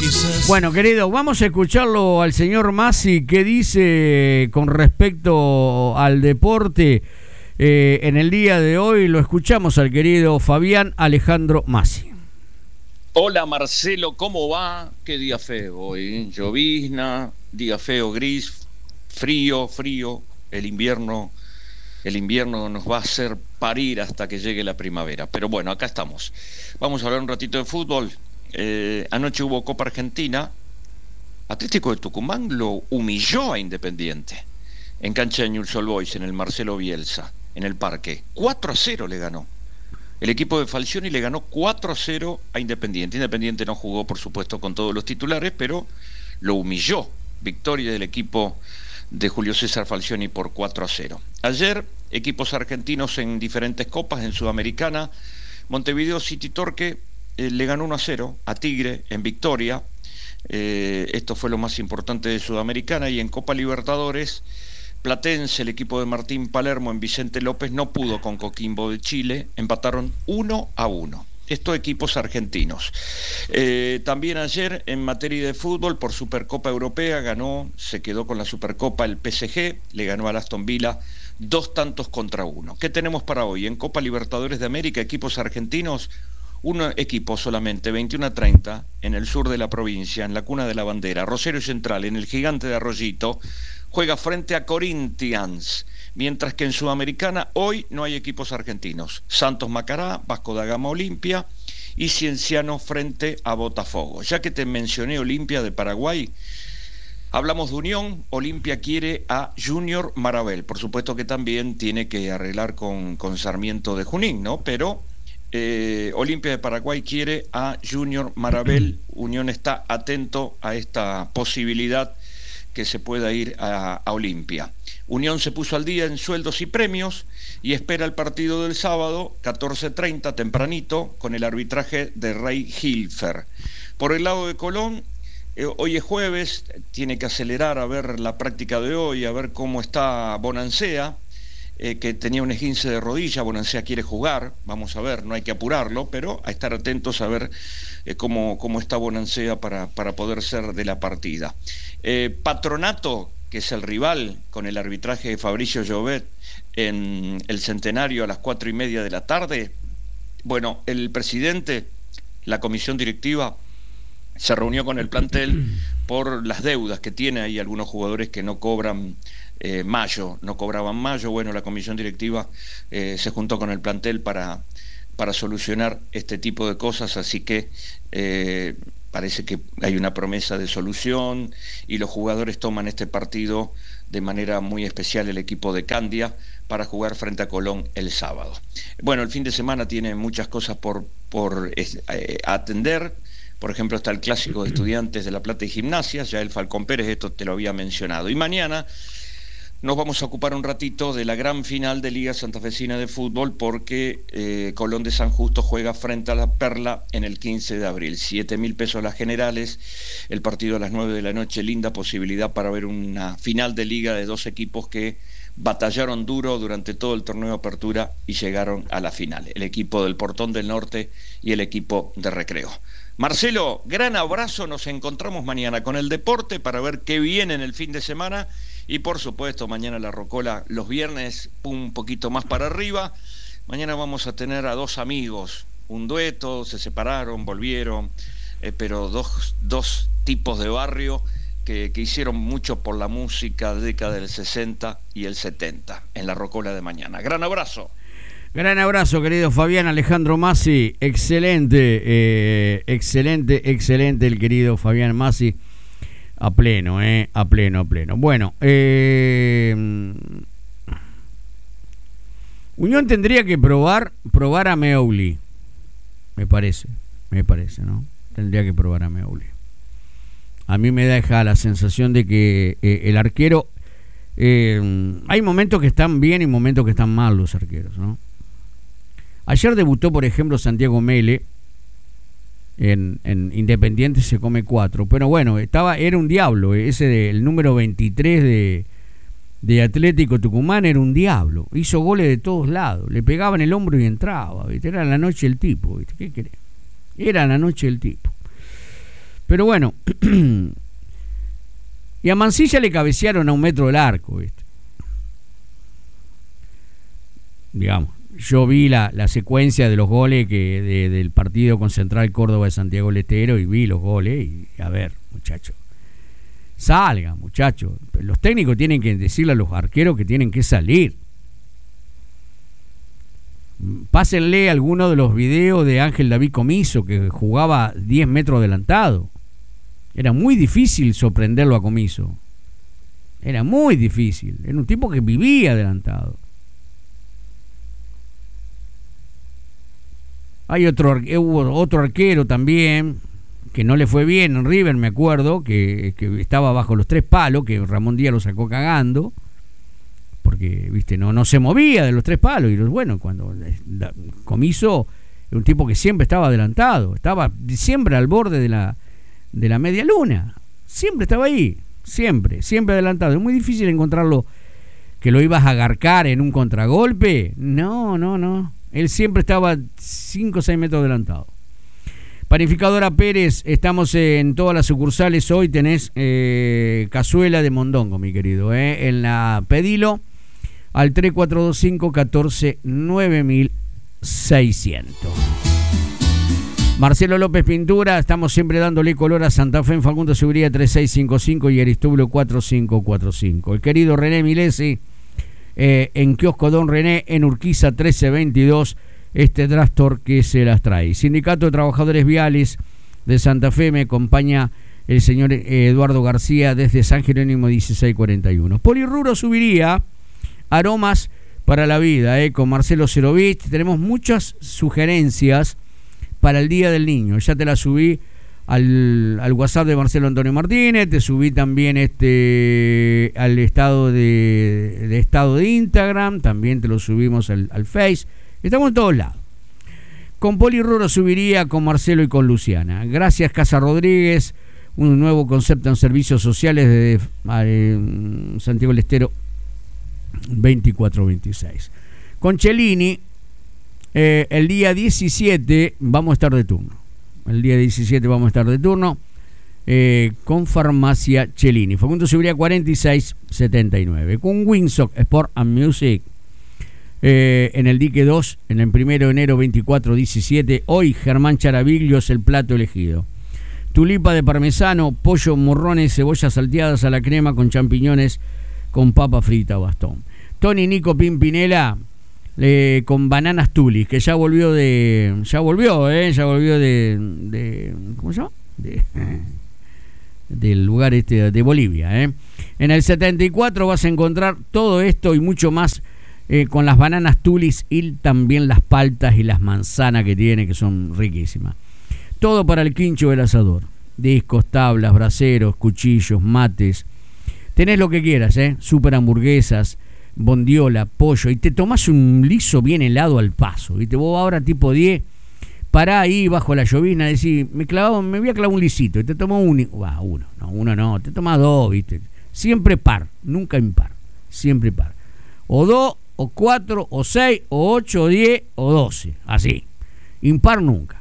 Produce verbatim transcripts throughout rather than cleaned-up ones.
Bueno, querido, vamos a escucharlo al señor Masi, que dice con respecto al deporte eh, en el día de hoy. Lo escuchamos al querido Fabián Alejandro Masi. Hola Marcelo, ¿cómo va? Qué día feo hoy, llovizna, día feo, gris, frío, frío, el invierno, el invierno nos va a hacer parir hasta que llegue la primavera, pero bueno, acá estamos. Vamos a hablar un ratito de fútbol. Eh, anoche hubo Copa Argentina. Atlético de Tucumán lo humilló a Independiente en cancha de Newell's Old Boys, en el Marcelo Bielsa, en el Parque. cuatro a cero le ganó. El equipo de Falcioni le ganó cuatro a cero a Independiente. Independiente no jugó, por supuesto, con todos los titulares, pero lo humilló. Victoria del equipo de Julio César Falcioni por cuatro a cero. Ayer, equipos argentinos en diferentes copas, en Sudamericana. Montevideo City Torque eh, le ganó uno a cero a Tigre en Victoria. Eh, esto fue lo más importante de Sudamericana. Y en Copa Libertadores, Platense, el equipo de Martín Palermo en Vicente López, no pudo con Coquimbo de Chile, empataron uno a uno. Estos equipos argentinos. Eh, también ayer, en materia de fútbol, por Supercopa Europea, ganó, se quedó con la Supercopa el P S G, le ganó al Aston Villa dos tantos contra uno. ¿Qué tenemos para hoy? En Copa Libertadores de América, equipos argentinos, un equipo solamente, veintiuno a treinta, en el sur de la provincia, en la cuna de la bandera, Rosario Central, en el Gigante de Arroyito, juega frente a Corinthians, mientras que en Sudamericana hoy no hay equipos argentinos. Santos Macará, Vasco da Gama Olimpia y Cienciano frente a Botafogo. Ya que te mencioné Olimpia de Paraguay, hablamos de Unión. Olimpia quiere a Junior Marabel. Por supuesto que también tiene que arreglar con, con Sarmiento de Junín, ¿no? Pero eh, Olimpia de Paraguay quiere a Junior Marabel. Unión está atento a esta posibilidad que se pueda ir a, a Olimpia. Unión se puso al día en sueldos y premios y espera el partido del sábado, catorce treinta, tempranito, con el arbitraje de Rey Hilfer. Por el lado de Colón, eh, hoy es jueves, tiene que acelerar a ver la práctica de hoy, a ver cómo está Bonancea, eh, que tenía un esguince de rodilla. Bonancea quiere jugar, vamos a ver, no hay que apurarlo, pero a estar atentos a ver eh, cómo, cómo está Bonancea para, para poder ser de la partida. Eh, Patronato, que es el rival, con el arbitraje de Fabricio Llobet en el Centenario a las cuatro y media de la tarde. Bueno, el presidente, la comisión directiva, se reunió con el plantel por las deudas que tiene. Hay algunos jugadores que no cobran eh, mayo, no cobraban mayo. Bueno, la comisión directiva eh, se juntó con el plantel para, para solucionar este tipo de cosas, así que eh, parece que hay una promesa de solución y los jugadores toman este partido de manera muy especial, el equipo de Candia, para jugar frente a Colón el sábado. Bueno, el fin de semana tiene muchas cosas por, por eh, atender. Por ejemplo, está el clásico de Estudiantes de La Plata y Gimnasia, ya el Falcón Pérez, esto te lo había mencionado. Y mañana nos vamos a ocupar un ratito de la gran final de Liga Santafesina de Fútbol, porque eh, Colón de San Justo juega frente a La Perla en el quince de abril. Siete mil pesos las generales, el partido a las nueve de la noche, linda posibilidad para ver una final de liga de dos equipos que batallaron duro durante todo el torneo de apertura y llegaron a la final. El equipo del Portón del Norte y el equipo de Recreo. Marcelo, gran abrazo, nos encontramos mañana con el deporte para ver qué viene en el fin de semana. Y por supuesto, mañana la Rocola, los viernes, un poquito más para arriba. Mañana vamos a tener a dos amigos, un dueto, se separaron, volvieron, eh, pero dos, dos tipos de barrio que, que hicieron mucho por la música de década del sesenta y el setenta, en la Rocola de mañana. Gran abrazo. Gran abrazo, querido Fabián Alejandro Masi. Excelente, eh, excelente, excelente el querido Fabián Masi. A pleno, eh, a pleno, a pleno. Bueno, eh, Unión tendría que probar, probar a Meouli. Me parece, me parece, ¿no? Tendría que probar a Meouli. A mí me deja la sensación de que eh, el arquero, eh, hay momentos que están bien y momentos que están mal los arqueros, ¿no? Ayer debutó, por ejemplo, Santiago Mele. En, en Independiente se come cuatro, pero bueno, estaba, era un diablo, ese del número veintitrés de, de Atlético Tucumán era un diablo, hizo goles de todos lados, le pegaban el hombro y entraba, ¿viste? Era la noche el tipo, ¿viste? ¿Qué querés? Era la noche el tipo. Pero bueno, y a Mansilla le cabecearon a un metro del arco, ¿viste? Digamos, yo vi la, la secuencia de los goles que de, del partido con Central Córdoba de Santiago del Estero y vi los goles y a ver, muchachos, salgan, muchachos. Los técnicos tienen que decirle a los arqueros que tienen que salir. Pásenle alguno de los videos de Ángel David Comiso, que jugaba diez metros adelantado. Era muy difícil sorprenderlo a Comiso. Era muy difícil. Era un tipo que vivía adelantado. Hay otro, hubo otro arquero también que no le fue bien en River, me acuerdo, que, que estaba bajo los tres palos, que Ramón Díaz lo sacó cagando, porque, viste, no, no se movía de los tres palos. Y bueno, cuando la, Comiso era un tipo que siempre estaba adelantado, estaba siempre al borde de la, de la media luna, siempre estaba ahí, siempre, siempre adelantado. Es muy difícil encontrarlo, que lo ibas a agarcar en un contragolpe. No, no, no. Él siempre estaba cinco o seis metros adelantado. Panificadora Pérez, estamos en todas las sucursales. Hoy tenés eh, cazuela de mondongo, mi querido. Eh, en la pedilo al tres cuatro dos cinco, uno cuatro, nueve seis cero cero. Marcelo López Pintura, estamos siempre dándole color a Santa Fe en Facundo Seguridad tres seis cinco cinco y Aristóbulo cuatro cinco cuatro cinco. El querido René Milesi, eh, en Kiosco Don René, en Urquiza trece veintidós. Este Drastor que se las trae. Sindicato de Trabajadores Viales de Santa Fe, me acompaña el señor Eduardo García desde San Jerónimo dieciséis cuarenta y uno. Polirruro Subiría, aromas para la vida, eh, con Marcelo Cerovich. Tenemos muchas sugerencias para el Día del Niño. Ya te la subí al, al WhatsApp de Marcelo Antonio Martínez, te subí también este al estado de, de estado de Instagram, también te lo subimos al, al Face. Estamos en todos lados. Con Polirruro Subiría, con Marcelo y con Luciana. Gracias Casa Rodríguez, un nuevo concepto en servicios sociales de eh, Santiago del Estero veinticuatro veintiséis. Con Cellini, eh, el día diecisiete vamos a estar de turno. El día diecisiete vamos a estar de turno eh, con Farmacia Cellini. Facundo Seguridad cuarenta y seis setenta y nueve. Con Winsock Sport and Music. Eh, en el dique dos, en el primero de enero veinticuatro diecisiete. Hoy Germán Charaviglio es el plato elegido. Tulipa de parmesano, pollo, morrones, cebollas salteadas a la crema con champiñones, con papa frita bastón. Tony Nico Pimpinela eh, con bananas tulis, que ya volvió de ya volvió eh ya volvió de, de ¿cómo se llama? De, del lugar este de Bolivia. eh En el setenta y cuatro vas a encontrar todo esto y mucho más. Eh, con las bananas tulis y también las paltas y las manzanas que tiene, que son riquísimas. Todo para el quincho del asador. Discos, tablas, braseros, cuchillos, mates. Tenés lo que quieras, ¿eh? Super hamburguesas, bondiola, pollo. Y te tomás un liso bien helado al paso. ¿Viste? Vos ahora tipo diez, pará ahí bajo la llovizna, decís, me, clavo, me voy a clavar un lisito. Y te tomás un, uh, uno, no, uno no, te tomás dos, ¿viste? Siempre par, nunca impar. Siempre par. O dos, o cuatro, o seis, o ocho, o diez, o doce. Así. Impar nunca.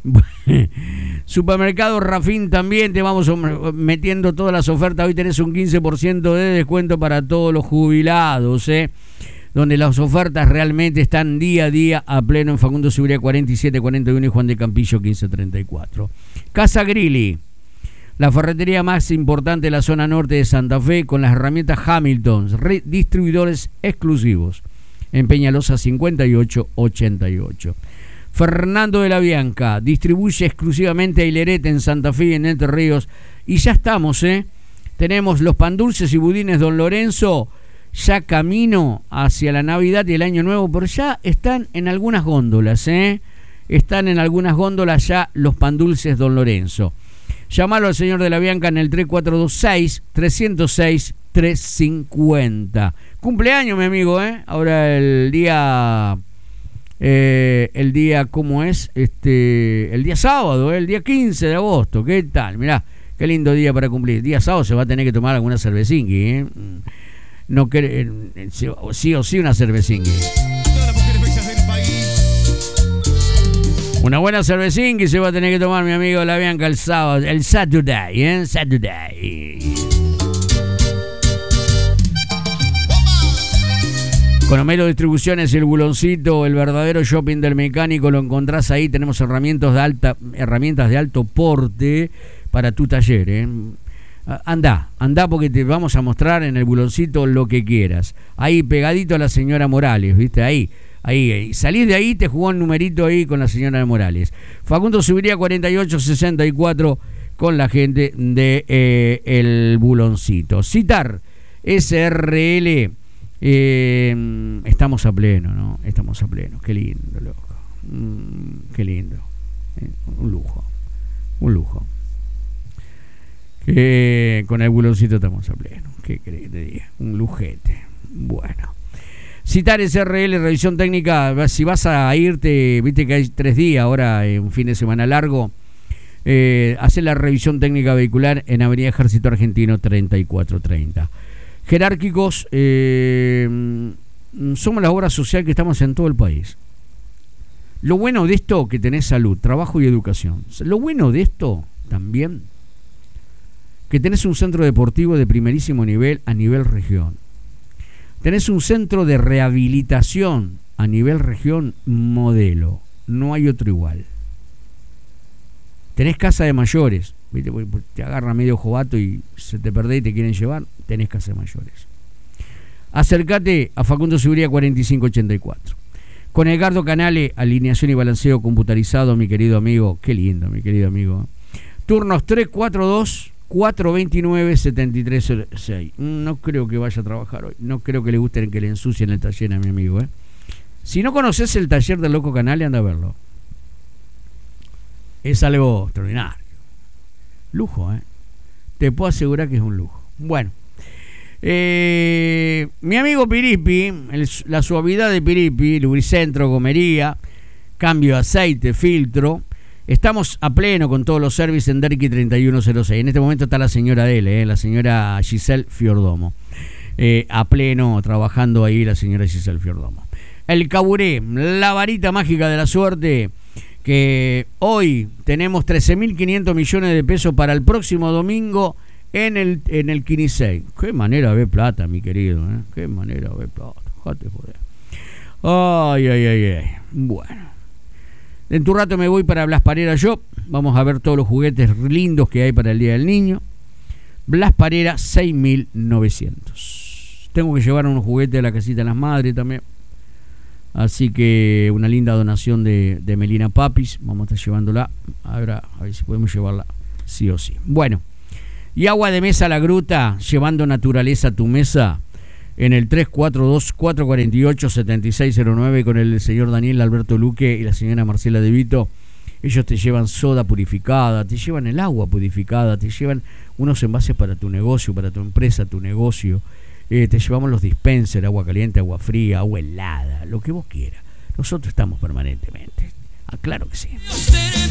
Supermercado Rafín también, te vamos metiendo todas las ofertas. Hoy tenés un quince por ciento de descuento para todos los jubilados, ¿eh? Donde las ofertas realmente están día a día a pleno en Facundo Seguridad cuarenta y siete cuarenta y uno y Juan de Campillo quince treinta y cuatro. Casa Grilli, la ferretería más importante de la zona norte de Santa Fe, con las herramientas Hamilton, distribuidores exclusivos en Peñalosa cincuenta y ocho ochenta y ocho. Fernando de la Bianca distribuye exclusivamente a Hilerete en Santa Fe y en Entre Ríos. Y ya estamos, ¿eh? Tenemos los pan dulces y budines Don Lorenzo, ya camino hacia la Navidad y el Año Nuevo, pero ya están en algunas góndolas, ¿eh? Están en algunas góndolas ya los pan dulces Don Lorenzo. Llámalo al señor de la Bianca en el tres cuatro dos seis, tres cero seis, tres cinco cero. Cumpleaños, mi amigo, ¿eh? Ahora el día... Eh, el día, ¿cómo es? Este, el día sábado, ¿eh? El día quince de agosto. ¿Qué tal? Mirá, qué lindo día para cumplir. El día sábado se va a tener que tomar alguna cervecingui, ¿eh? No quer... sí o sí una cervecingui. Una buena cervecín que se va a tener que tomar mi amigo La Bianca el sábado, el Saturday, ¿eh? Saturday. Con Homero Distribuciones, el buloncito, el verdadero shopping del mecánico, lo encontrás ahí. Tenemos herramientas de alta, herramientas de alto porte para tu taller, ¿eh? Andá, andá porque te vamos a mostrar en el buloncito lo que quieras. Ahí pegadito a la señora Morales, ¿viste? Ahí. Ahí, ahí, salís de ahí, te jugó un numerito ahí con la señora de Morales. Facundo Subiría cuarenta y ocho sesenta y cuatro con la gente de eh, el buloncito. Citar S R L, eh, estamos a pleno, ¿no? Estamos a pleno, qué lindo, loco. Mm, qué lindo. Eh, un lujo, un lujo. Eh, con el buloncito estamos a pleno. ¿Qué crees que te diga? Un lujete. Bueno. Citar S R L, revisión técnica. Si vas a irte, viste que hay tres días ahora, eh, un fin de semana largo, eh, hacer la revisión técnica vehicular en Avenida Ejército Argentino treinta y cuatro treinta. Jerárquicos, eh, somos la obra social que estamos en todo el país. Lo bueno de esto, que tenés salud, trabajo y educación. Lo bueno de esto también, que tenés un centro deportivo de primerísimo nivel a nivel región. Tenés un centro de rehabilitación a nivel región modelo. No hay otro igual. Tenés casa de mayores. ¿Viste? Te agarra medio jovato y se te perdés y te quieren llevar. Tenés casa de mayores. Acércate a Facundo Subiría cuarenta y cinco ochenta y cuatro. Con Edgardo Canale, alineación y balanceo computarizado, mi querido amigo. Qué lindo, mi querido amigo. Turnos tres cuatro dos cuatro veintinueve setenta y tres cero seis. No creo que vaya a trabajar hoy. No creo que le guste que le ensucien el taller a mi amigo, ¿eh? Si no conoces el taller del Loco Canale, anda a verlo. Es algo extraordinario. Lujo, ¿eh? Te puedo asegurar que es un lujo. Bueno. Eh, mi amigo Piripi, el, la suavidad de Piripi, lubricentro, gomería, cambio de aceite, filtro. Estamos a pleno con todos los servicios en Derqui treinta y uno cero seis. En este momento está la señora Dele, eh, la señora Giselle Fiordomo. Eh, a pleno trabajando ahí la señora Giselle Fiordomo. El Caburé, la varita mágica de la suerte, que hoy tenemos trece mil quinientos millones de pesos para el próximo domingo en el en el Quinisei. Qué manera de ver plata, mi querido, ¿eh? Qué manera de ver plata. Jate, joder. Ay, ay, ay, ay. Bueno. En tu rato me voy para Blas Parera Shop. Vamos a ver todos los juguetes lindos que hay para el Día del Niño. Blas Parera, seis mil novecientos. Tengo que llevar unos juguetes a la casita de las madres también. Así que una linda donación de, de Melina Papis. Vamos a estar llevándola. Ahora, a ver si podemos llevarla sí o sí. Bueno. Y agua de mesa La Gruta, llevando naturaleza a tu mesa. En el tres cuatro dos cuatro cuatro ocho siete seis cero nueve con el señor Daniel Alberto Luque y la señora Marcela De Vito. Ellos te llevan soda purificada, te llevan el agua purificada, te llevan unos envases para tu negocio, para tu empresa, tu negocio. Eh, te llevamos los dispensers, agua caliente, agua fría, agua helada, lo que vos quieras. Nosotros estamos permanentemente. Ah, claro que sí.